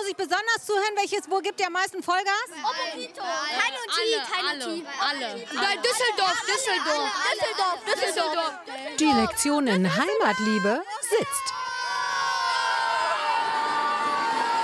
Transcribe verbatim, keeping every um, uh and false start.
muss ich besonders zuhören? Welches, wo gibt ihr am meisten Vollgas? Opposito. Kein und T, kein und T. Alle. Nein, Düsseldorf, Düsseldorf. Düsseldorf, Düsseldorf. Die Lektion in Heimatliebe sitzt.